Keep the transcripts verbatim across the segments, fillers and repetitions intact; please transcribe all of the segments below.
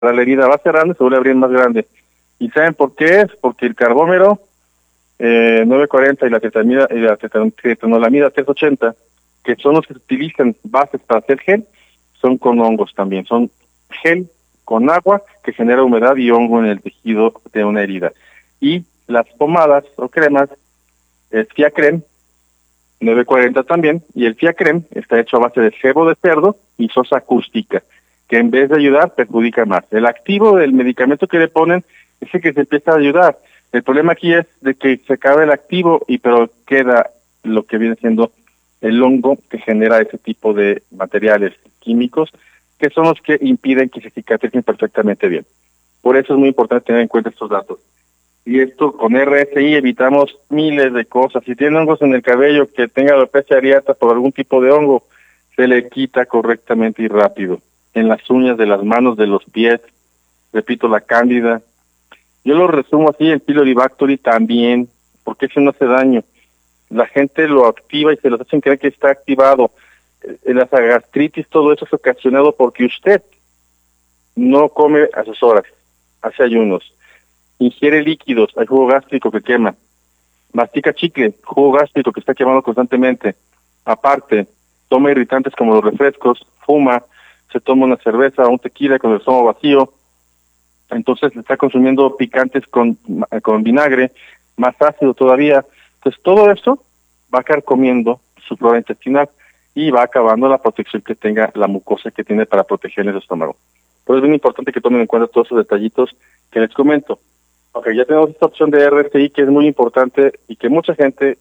la herida va cerrando y se vuelve a abrir más grande. ¿Y saben por qué es? Porque el carbómero eh, nueve cuarenta y la tetamida y la tetanolamida trescientos ochenta, que son los que se utilizan bases para hacer gel, son con hongos también. Son gel con agua que genera humedad y hongo en el tejido de una herida. Y las pomadas o cremas, el Fiacrem nueve cuarenta también, y el Fiacrem está hecho a base de sebo de cerdo y sosa acústica, que en vez de ayudar, perjudica más. El activo del medicamento que le ponen es el que se empieza a ayudar. El problema aquí es de que se acaba el activo, y pero queda lo que viene siendo el hongo que genera ese tipo de materiales químicos, que son los que impiden que se cicatricen perfectamente bien. Por eso es muy importante tener en cuenta estos datos. Y esto con R S I evitamos miles de cosas. Si tiene hongos en el cabello, que tenga alopecia areata por algún tipo de hongo, se le quita correctamente y rápido. En las uñas de las manos, de los pies, repito, la cándida. Yo lo resumo así, el pylori bacteria también, porque eso no hace daño. La gente lo activa y se los hacen creer que está activado. En la gastritis, todo eso es ocasionado porque usted no come a sus horas, hace ayunos, ingiere líquidos, hay jugo gástrico que quema, mastica chicle, jugo gástrico que está quemando constantemente, aparte, toma irritantes como los refrescos, fuma, se toma una cerveza o un tequila con el estómago vacío, entonces está consumiendo picantes con, con vinagre, más ácido todavía. Entonces todo esto va a quedar comiendo su flora intestinal y va acabando la protección que tenga la mucosa que tiene para proteger el estómago. Por eso es bien importante que tomen en cuenta todos esos detallitos que les comento. Ok, ya tenemos esta opción de R S I que es muy importante y que mucha gente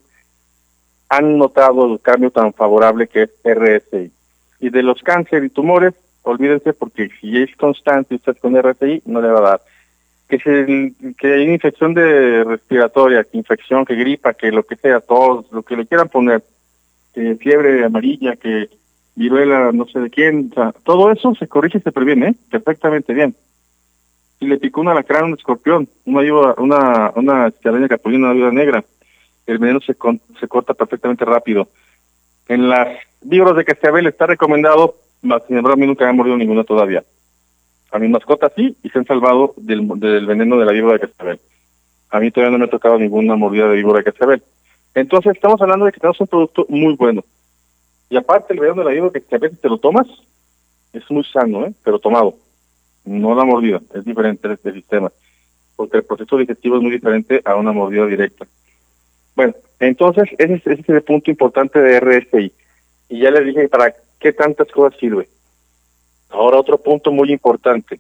han notado el cambio tan favorable que es R S I. Y de los cánceres y tumores, olvídense, porque si es constante usted con R S I, no le va a dar. Que si que hay infección de respiratoria, que infección, que gripa, que lo que sea, todos, lo que le quieran poner, que fiebre amarilla, que viruela, no sé de quién, o sea, todo eso se corrige y se previene, ¿eh? Perfectamente bien. Si le picó un alacrán, un escorpión, una víbora, una, una araña capulina, una víbora negra, el veneno se, con, se corta perfectamente rápido. En las víboras de cascabel está recomendado, mas sin embargo a mí nunca me ha mordido ninguna todavía. A mi mascota sí, y se han salvado del, del veneno de la víbora de cascabel. A mí todavía no me ha tocado ninguna mordida de víbora de cascabel. Entonces estamos hablando de que tenemos un producto muy bueno. Y aparte el veneno de la víbora de cascabel, si te lo tomas, es muy sano, ¿eh? Pero tomado. No la mordida, es diferente el, el sistema. Porque el proceso digestivo es muy diferente a una mordida directa. Bueno, entonces ese, ese es el punto importante de R S I. Y ya les dije para qué tantas cosas sirve. Ahora otro punto muy importante,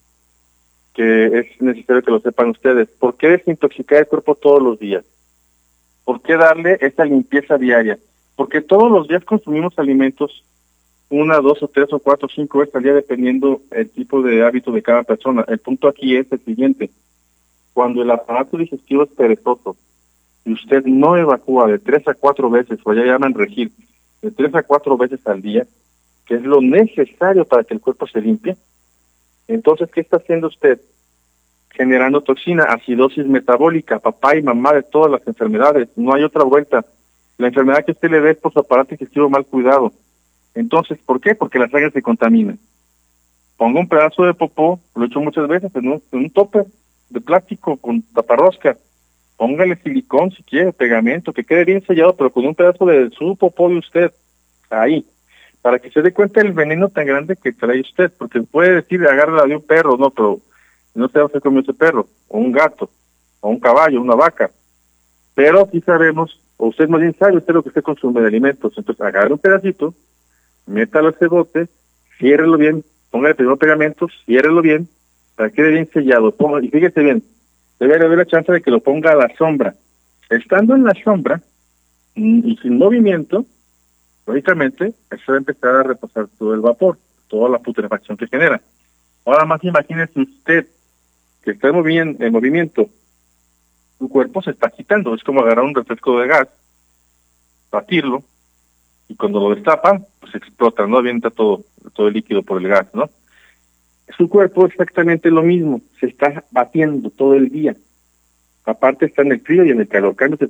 que es necesario que lo sepan ustedes. ¿Por qué desintoxicar el cuerpo todos los días? ¿Por qué darle esta limpieza diaria? Porque todos los días consumimos alimentos, una, dos o tres o cuatro o cinco veces al día, dependiendo el tipo de hábito de cada persona. El punto aquí es el siguiente. Cuando el aparato digestivo es perezoso y usted no evacúa de tres a cuatro veces, o ya llaman regir, de tres a cuatro veces al día, que es lo necesario para que el cuerpo se limpie, entonces, ¿qué está haciendo usted? Generando toxina, acidosis metabólica, papá y mamá de todas las enfermedades. No hay otra vuelta. La enfermedad que usted le ve es por su aparato digestivo mal cuidado. Entonces, ¿por qué? Porque la sangre se contamina. Ponga un pedazo de popó, lo he hecho muchas veces, en un, en un topper de plástico con taparrosca. Póngale silicón si quiere, pegamento, que quede bien sellado, pero con un pedazo de su popó de usted, ahí, para que se dé cuenta del veneno tan grande que trae usted, porque puede decir, agárrala de un perro, no, pero no se va a hacer comió ese perro, o un gato, o un caballo, una vaca. Pero sí sabemos, o usted más bien sabe usted lo que usted consume de alimentos, entonces agarre un pedacito, métalo a ese bote, ciérrelo bien, póngale primero pegamento, ciérrelo bien, para que quede bien sellado, ponga, y fíjese bien, debe haber la chance de que lo ponga a la sombra. Estando en la sombra, y sin movimiento, lógicamente, eso va a empezar a reposar todo el vapor, toda la putrefacción que genera. Ahora más imagínese usted que está en, movi en movimiento, su cuerpo se está agitando, es como agarrar un refresco de gas, batirlo, y cuando lo destapan, pues explota, ¿no? Avienta todo, todo el líquido por el gas, ¿no? Su cuerpo es exactamente lo mismo, se está batiendo todo el día. Aparte está en el frío y en el calor.